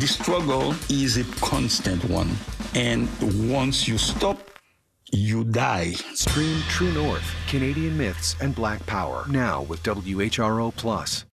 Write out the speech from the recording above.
The struggle is a constant one. And once you stop, you die. Stream True North, Canadian Myths, and Black Power now with WHRO Plus.